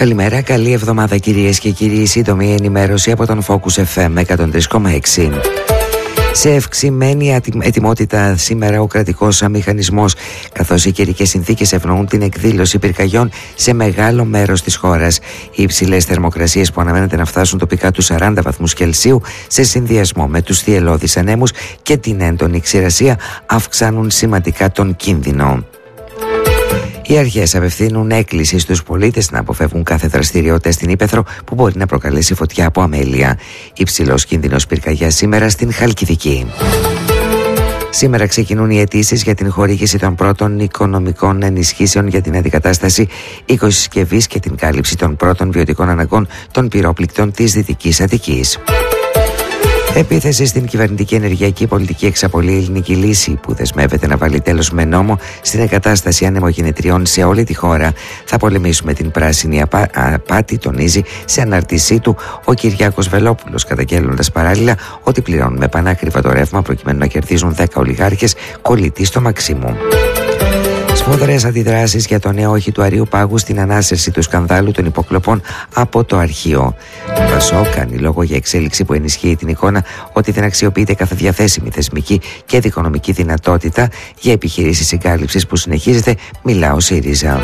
Καλημέρα, καλή εβδομάδα κυρίες και κύριοι. Σύντομη ενημέρωση από τον Focus FM 103,6. Σε ευξημένη ετοιμότητα σήμερα ο κρατικός μηχανισμός, καθώς οι καιρικές συνθήκες ευνοούν την εκδήλωση πυρκαγιών σε μεγάλο μέρος της χώρας. Οι υψηλές θερμοκρασίες που αναμένεται να φτάσουν τοπικά τους 40 βαθμούς Κελσίου, σε συνδυασμό με τους θυελλώδεις ανέμους και την έντονη ξηρασία, αυξάνουν σημαντικά τον κίνδυνο. Οι αρχές απευθύνουν έκκληση στους πολίτες να αποφεύγουν κάθε δραστηριότητα στην ύπαιθρο που μπορεί να προκαλέσει φωτιά από αμέλεια. Υψηλός κίνδυνος πυρκαγιάς σήμερα στην Χαλκιδική. Σήμερα ξεκινούν οι αιτήσεις για την χορήγηση των πρώτων οικονομικών ενισχύσεων για την αντικατάσταση οικοσυσκευής και την κάλυψη των πρώτων βιωτικών αναγκών των πυρόπληκτων της Δυτικής Αττικής. Επίθεση στην κυβερνητική ενεργειακή πολιτική εξαπολύει η Ελληνική Λύση, που δεσμεύεται να βάλει τέλος με νόμο στην εγκατάσταση ανεμογεννητριών σε όλη τη χώρα. Θα πολεμήσουμε την πράσινη απάτη, τονίζει σε αναρτησή του ο Κυριάκος Βελόπουλος, καταγγέλλοντας παράλληλα ότι πληρώνουν πανάκριβα το ρεύμα προκειμένου να κερδίζουν 10 ολιγάρχες κολλητοί στο Μαξίμου. Σφοδρές αντιδράσεις για το νέο όχι του Αρείου Πάγου στην ανάσυρση του σκανδάλου των υποκλοπών από το αρχείο. Το ΠΑΣΟΚ κάνει λόγο για εξέλιξη που ενισχύει την εικόνα ότι δεν αξιοποιείται κάθε διαθέσιμη θεσμική και δικονομική δυνατότητα για επιχειρήσεις συγκάλυψης που συνεχίζεται, μιλά ο ΣΥΡΙΖΑ.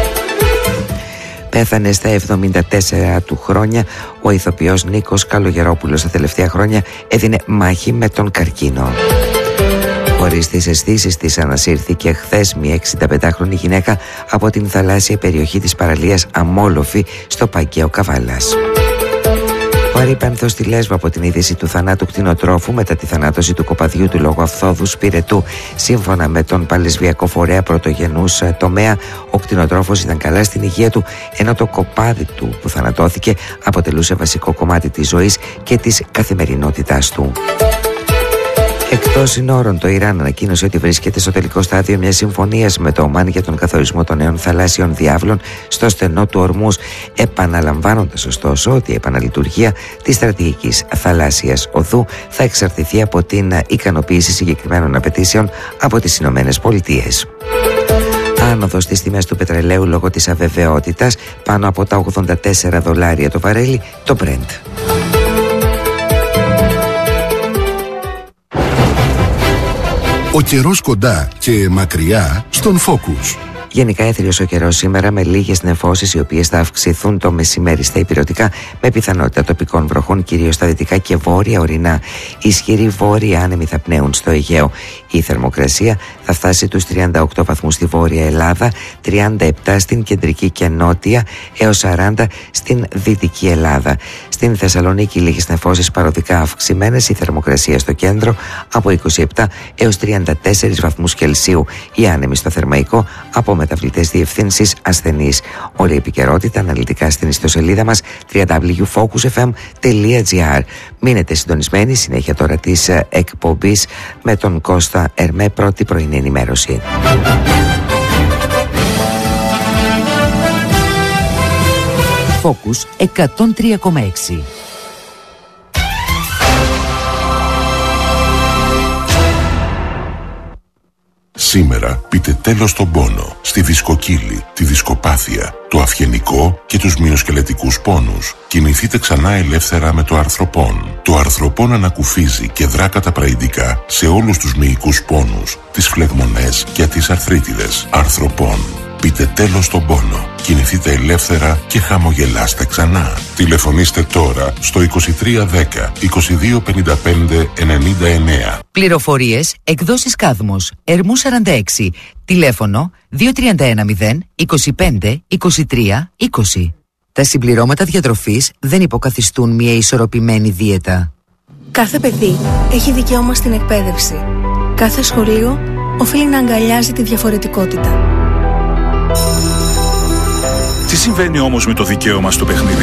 Πέθανε στα 74 του χρόνια ο ηθοποιός Νίκος Καλογερόπουλος. Τα τελευταία χρόνια έδινε μάχη με τον καρκίνο. Χωρίς τις αισθήσεις της, ανασύρθηκε χθες μια 65χρονη γυναίκα από την θαλάσσια περιοχή της παραλίας Αμόλοφη στο Παγκαίο Καβάλας. Ο Αρήπανθος στη Λέσβο από την είδηση του θανάτου κτηνοτρόφου μετά τη θανάτωση του κοπαδιού του λόγω αυθόδου σπηρετού. Σύμφωνα με τον Παλαισβιακό Φορέα Πρωτογενούς Τομέα, ο κτηνοτρόφος ήταν καλά στην υγεία του, ενώ το κοπάδι του που θανατώθηκε αποτελούσε βασικό κομμάτι της ζωής και της καθημερινότητάς του. Εκτός συνόρων, το Ιράν ανακοίνωσε ότι βρίσκεται στο τελικό στάδιο μιας συμφωνίας με το Ομάν για τον καθορισμό των νέων θαλάσσιων διάβλων στο στενό του Ορμούζ, επαναλαμβάνοντας ωστόσο ότι η επαναλειτουργία της στρατηγικής θαλάσσιας οδού θα εξαρτηθεί από την ικανοποίηση συγκεκριμένων απαιτήσεων από τις Ηνωμένες Πολιτείες. Άνοδος στις τιμές του πετρελαίου λόγω της αβεβαιότητας, πάνω από τα $84 το βαρέλι το Brent. Ο καιρός κοντά και μακριά στον Focus. Γενικά έθριος ο καιρός σήμερα με λίγες νεφώσεις, οι οποίες θα αυξηθούν το μεσημέρι στα ηπειρωτικά με πιθανότητα τοπικών βροχών κυρίως στα δυτικά και βόρεια ορεινά. Ισχυροί βόρειοι άνεμοι θα πνέουν στο Αιγαίο. Η θερμοκρασία θα φτάσει τους 38 βαθμούς στη Βόρεια Ελλάδα, 37 στην κεντρική και νότια έως 40 στην δυτική Ελλάδα. Στην Θεσσαλονίκη λίγες νεφώσεις παροδικά αυξημένες, η θερμοκρασία στο κέντρο από 27 έως 34 βαθμούς Κελσίου. Οι άνεμοι στο Θερμαϊκό από μεταβλητές διευθύνσεις ασθενείς. Όλη η επικαιρότητα αναλυτικά στην ιστοσελίδα μας www.focusfm.gr. Μείνετε συντονισμένοι, συνέχεια τώρα της εκπομπής με τον Κώστα Ερμέ, πρώτη πρωινή ενημέρωση. Focus 103,6. Σήμερα πείτε τέλος στον πόνο, στη δισκοκύλη, τη δισκοπάθεια, το αυγενικό και τους μυοσκελετικούς πόνους. Κινηθείτε ξανά ελεύθερα με το αρθροπόν. Το αρθροπόν ανακουφίζει και δρά καταπραγητικά σε όλους τους μυϊκούς πόνους, τις φλεγμονές και τις αρθρίτιδες. Αρθροπόν. Πείτε τέλος στον πόνο. Κινηθείτε ελεύθερα και χαμογελάστε ξανά. Τηλεφωνήστε τώρα στο 2310 2255 99. Πληροφορίες, εκδόσεις Κάδμος, Ερμού 46, τηλέφωνο 2310 25 23 20. Τα συμπληρώματα διατροφής δεν υποκαθιστούν μια ισορροπημένη δίαιτα. Κάθε παιδί έχει δικαίωμα στην εκπαίδευση. Κάθε σχολείο οφείλει να αγκαλιάζει τη διαφορετικότητα. Τι συμβαίνει όμως με το δικαίωμα στο παιχνίδι?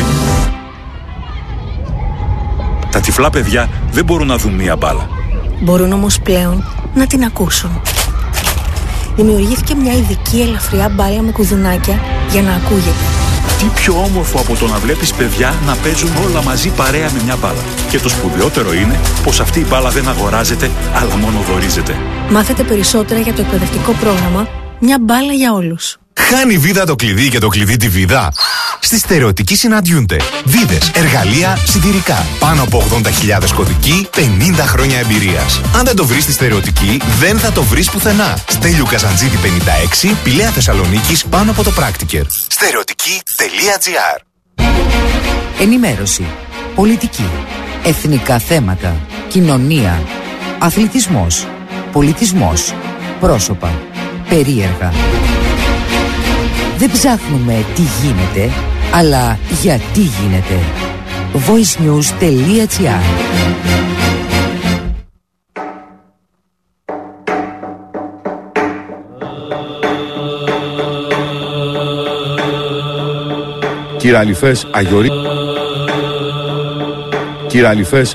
Τα τυφλά παιδιά δεν μπορούν να δουν μία μπάλα. Μπορούν όμως πλέον να την ακούσουν. Δημιουργήθηκε μια ειδική ελαφριά μπάλα με κουδουνάκια για να ακούγεται. Τι πιο όμορφο από το να βλέπεις παιδιά να παίζουν όλα μαζί παρέα με μια μπάλα. Και το σπουδαιότερο είναι πως αυτή η μπάλα δεν αγοράζεται, αλλά μόνο δωρίζεται. Μάθετε περισσότερα για το εκπαιδευτικό πρόγραμμα «Μια μπάλα για όλους». Χάνει βίδα το κλειδί και το κλειδί τη βίδα. Στη Στερεωτική συναντιούνται βίδες, εργαλεία, συντηρικά. Πάνω από 80.000 κωδικοί, 50 χρόνια εμπειρίας. Αν δεν το βρεις στη Στερεωτική, δεν θα το βρεις πουθενά. Στέλιου Καζαντζίδη 56, Πηλαία Θεσσαλονίκης, πάνω από το Πράκτικερ. Στερεωτική.gr. Ενημέρωση, πολιτική, εθνικά θέματα, κοινωνία, αθλητισμός, πολιτισμός, πρόσωπα, περίεργα. Δεν ψάχνουμε τι γίνεται, αλλά γιατί γίνεται. voicenews.gr. Κυραλιφές Αγιορεί. Κυραλιφές